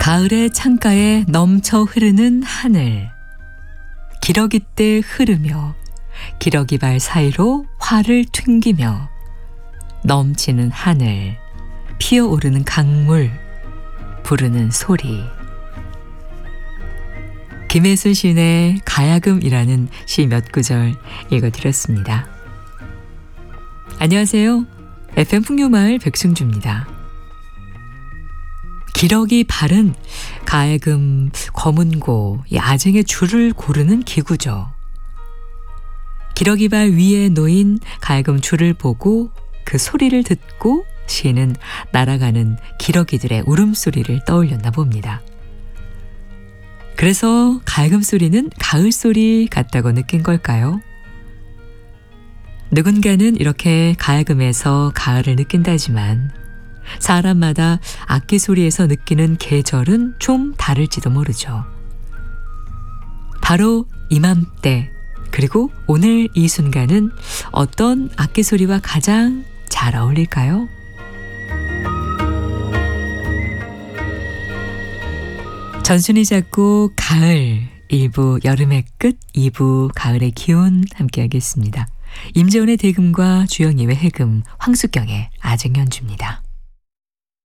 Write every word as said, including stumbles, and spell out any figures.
가을의 창가에 넘쳐 흐르는 하늘, 기러기 때 흐르며 기러기발 사이로 화를 튕기며 넘치는 하늘, 피어오르는 강물, 부르는 소리. 김혜순 시인의 가야금이라는 시 몇 구절 읽어드렸습니다. 안녕하세요. 에프엠 풍요마을 백승주입니다. 기러기 발은 가야금, 거문고, 아쟁의 줄을 고르는 기구죠. 기러기 발 위에 놓인 가야금 줄을 보고 그 소리를 듣고 시인은 날아가는 기러기들의 울음소리를 떠올렸나 봅니다. 그래서 가야금 소리는 가을 소리 같다고 느낀 걸까요? 누군가는 이렇게 가야금에서 가을을 느낀다지만 사람마다 악기 소리에서 느끼는 계절은 좀 다를지도 모르죠. 바로 이맘때 그리고 오늘 이 순간은 어떤 악기 소리와 가장 잘 어울릴까요? 전순이 작곡 가을, 일 부 여름의 끝, 이 부 가을의 기운 함께하겠습니다. 임재원의 대금과 주영님의 해금, 황숙경의 아쟁 연주입니다.